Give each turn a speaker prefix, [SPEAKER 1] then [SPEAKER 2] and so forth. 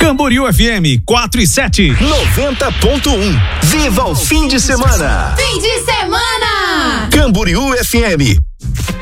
[SPEAKER 1] Camboriú FM 4 e 7.
[SPEAKER 2] 90.1. Viva o fim de semana.
[SPEAKER 3] Fim de semana.
[SPEAKER 2] Camboriú FM.